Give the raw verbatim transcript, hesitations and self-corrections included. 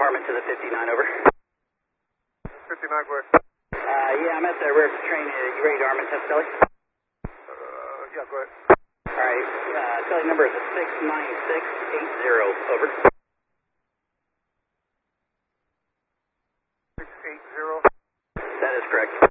Harmon to the fifty-nine, over. fifty-nine, go ahead. Uh, yeah, I'm at the rear of the train. Uh, you ready to arm and test belly? Uh, yeah, go ahead. All right, uh, belly number is a six nine six eight zero, over. six eight zero? That is correct.